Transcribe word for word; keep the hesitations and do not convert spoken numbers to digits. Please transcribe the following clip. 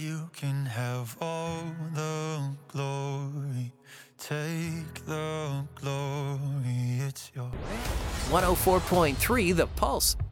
you can have all the glory. Take the glory, it's yours. one oh four point three The Pulse.